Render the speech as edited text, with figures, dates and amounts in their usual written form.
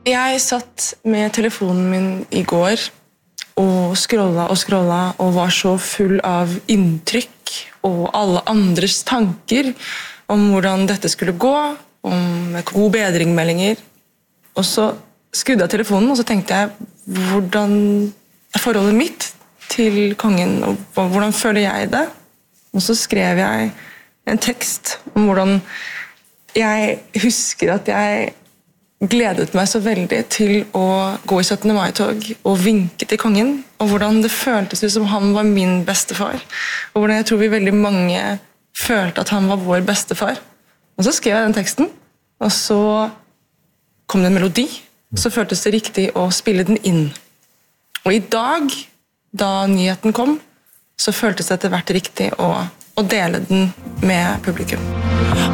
Jeg satt med telefonen min I går og scrolla og var så full av inntrykk og alle andres tanker om hvordan dette skulle gå, om god bedringmeldinger. Og så skrudde jeg telefonen, og så tenkte jeg, hvordan er forholdet mitt til kongen, og hvordan føler jeg det? Og så skrev jeg en tekst om hvordan jeg husker at jeg gledet meg så veldig til å gå I 17. mai-tog og vinke til kongen, og hvordan det føltes ut som han var min bestefar, og hvordan jeg tror vi veldig mange følte at han var vår bestefar. Og så skrev jeg den teksten, og så kom det en melodi, så føltes det riktig å spille den inn. Og I dag, da nyheten kom, så føltes det etter hvert riktig å dele den med publikum.